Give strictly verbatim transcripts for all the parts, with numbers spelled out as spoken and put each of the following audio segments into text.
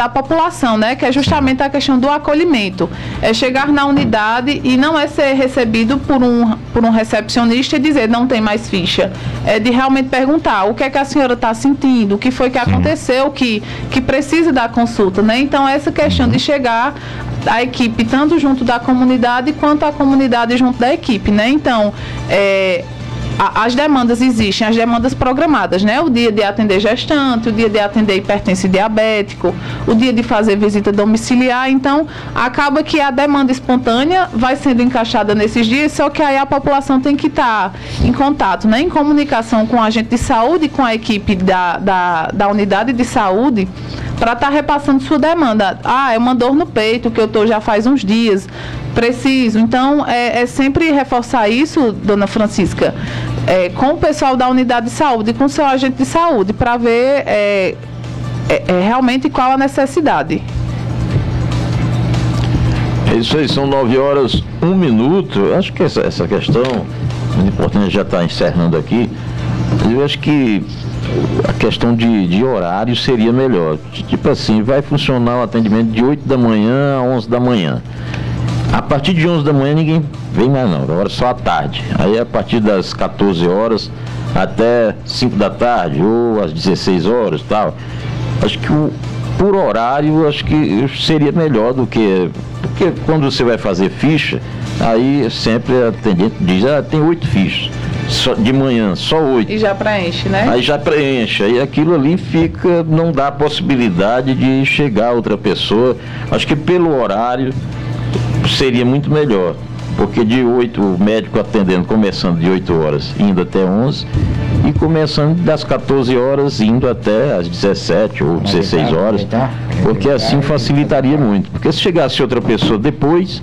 da população, né? Que é justamente a questão do acolhimento. É chegar na unidade e não é ser recebido por um, por um recepcionista e dizer não tem mais ficha. É de realmente perguntar o que é que a senhora está sentindo, o que foi que aconteceu, que, que precisa da consulta, né? Então, essa questão de chegar a equipe tanto junto da comunidade quanto a comunidade junto da equipe, né? Então, é, a, as demandas existem, as demandas programadas, né? O dia de atender gestante, o dia de atender hipertenso e diabético, o dia de fazer visita domiciliar. Então, acaba que a demanda espontânea vai sendo encaixada nesses dias, só que aí a população tem que estar em contato, né? Em comunicação com o agente de saúde, com a equipe da, da, da unidade de saúde, para estar tá repassando sua demanda. Ah, é uma dor no peito que eu estou já faz uns dias, preciso. Então, é, é sempre reforçar isso, dona Francisca, é, com o pessoal da unidade de saúde, com o seu agente de saúde, para ver é, é, é, realmente qual a necessidade. É isso aí, são nove horas, um minuto. Eu acho que essa, essa questão, muito importante, já está encerrando aqui. Eu acho que a questão de, de horário seria melhor. Tipo assim, vai funcionar o atendimento de oito da manhã a onze da manhã. A partir de onze da manhã ninguém vem mais não, agora só à tarde. Aí a partir das quatorze horas até cinco da tarde ou às dezesseis horas e tal. Acho que o, por horário, acho que seria melhor do que... Porque quando você vai fazer ficha, aí sempre a atendente diz, ah, tem oito fichas. Só, de manhã, só oito. E já preenche, né? Aí já preenche, aí aquilo ali fica, não dá a possibilidade de chegar outra pessoa. Acho que pelo horário seria muito melhor, porque de oito, o médico atendendo, começando de oito horas, indo até onze, e começando das quatorze horas, indo até às dezessete ou dezesseis horas, porque assim facilitaria muito. Porque se chegasse outra pessoa depois,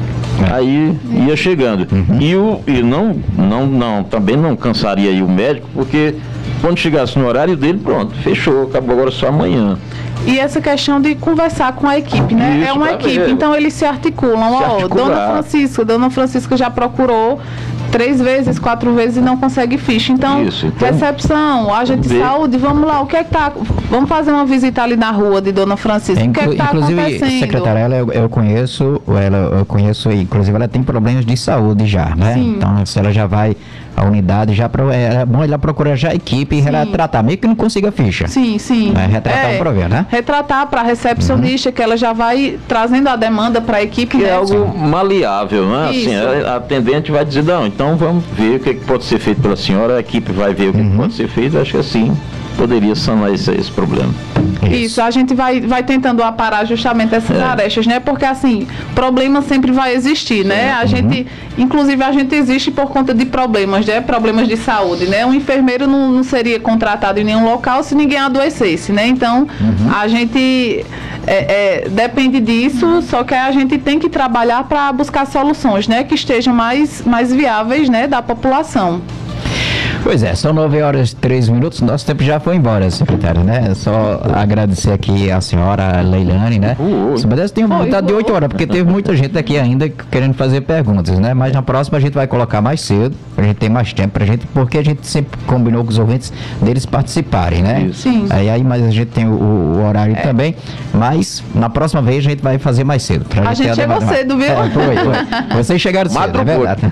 aí ia chegando. Uhum. E, o, e não, não, não, também não cansaria aí o médico, porque quando chegasse no horário dele, pronto, fechou, acabou agora só amanhã. E essa questão de conversar com a equipe, né? Isso, é uma equipe, ver. Então eles se articulam. Se Ó, Dona Francisca, Dona Francisca já procurou três vezes, quatro vezes e não consegue ficha. Então, Isso, então recepção, agente de saúde, vamos lá, o que é que tá... Vamos fazer uma visita ali na rua de Dona Francisca. Inclu- o que é que tá inclusive, acontecendo? Secretária, ela, eu, eu conheço, ela, eu conheço, inclusive ela tem problemas de saúde já, né? Sim. Então, se ela já vai à unidade, já pro, é bom ela procurar já a equipe e retratar, meio que não consiga ficha. Sim, sim. É, retratar é, para ver, né? Retratar para a recepcionista, uhum. que ela já vai trazendo a demanda para a equipe. Que né? é algo maleável, né? Isso. Assim, a atendente vai dizer, não, então vamos ver o que, é que pode ser feito pela senhora, a equipe vai ver o que, uhum. é que pode ser feito. Acho que assim poderia sanar esse, esse problema. Isso. Isso, a gente vai, vai tentando aparar justamente essas é. arechas, né? Porque assim, problema sempre vai existir, né? A uhum. gente, inclusive a gente existe por conta de problemas, né? Problemas de saúde, né? Um enfermeiro não, não seria contratado em nenhum local se ninguém adoecesse, né? Então, uhum. a gente é, é, depende disso, só que a gente tem que trabalhar para buscar soluções, né? Que estejam mais, mais viáveis, né? Da população. Pois é, são nove horas e três minutos, nosso tempo já foi embora, secretário, né? Só agradecer aqui a senhora Leilane, né? Uh, uh. Se pudesse, tem vontade de oito horas, porque teve muita gente aqui ainda querendo fazer perguntas, né? Mas na próxima a gente vai colocar mais cedo, pra gente ter mais tempo pra gente, porque a gente sempre combinou com os ouvintes deles participarem, né? Isso. Sim. Aí, aí mas a gente tem o, o horário é. também, mas na próxima vez a gente vai fazer mais cedo. Pra a gente, gente chegou cedo, viu? É, foi, foi. Vocês chegaram cedo, é verdade.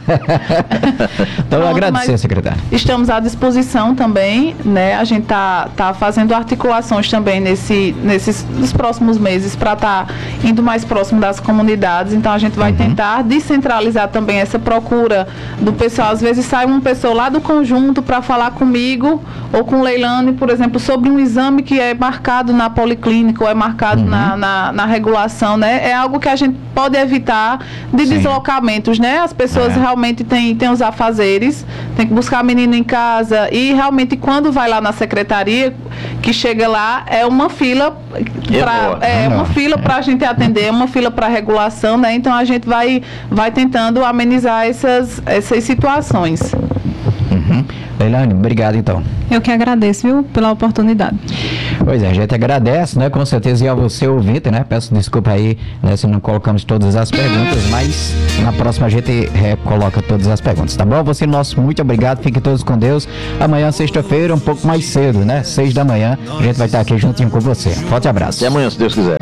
Então, eu agradecer, secretário. Estamos à disposição também, né? A gente tá, tá fazendo articulações também nesse, nesses nos próximos meses para estar tá indo mais próximo das comunidades. Então a gente vai uhum. tentar descentralizar também essa procura do pessoal. Às vezes sai uma pessoa lá do conjunto para falar comigo ou com Leilane, por exemplo, sobre um exame que é marcado na policlínica ou é marcado uhum. na, na, na regulação, né? É algo que a gente pode evitar de Sim. deslocamentos, né? As pessoas é. realmente têm, têm os afazeres, tem que buscar menino em casa e realmente quando vai lá na secretaria, que chega lá, é uma fila para é, é uma fila para a gente atender, é uma fila para regulação, né? Então a gente vai, vai tentando amenizar essas, essas situações. Uhum. Leilane, obrigado então. Eu que agradeço, viu, pela oportunidade. Pois é, a gente agradece, né, com certeza, e a você ouvinte, né, peço desculpa aí, né, se não colocamos todas as perguntas, mas na próxima a gente é, coloca todas as perguntas, tá bom? Você, nosso muito obrigado, fiquem todos com Deus. Amanhã, sexta-feira, um pouco mais cedo, né, seis da manhã, a gente vai estar aqui juntinho com você. Forte abraço. Até amanhã, se Deus quiser.